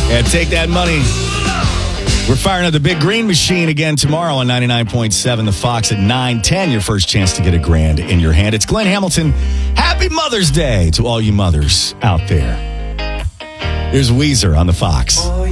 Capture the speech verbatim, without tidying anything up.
Yeah, take that money. We're firing up the Big Green Machine again tomorrow on ninety-nine point seven The Fox at nine ten. Your first chance to get a grand in your hand. It's Glenn Hamilton. Happy Mother's Day to all you mothers out there. Here's Weezer on The Fox.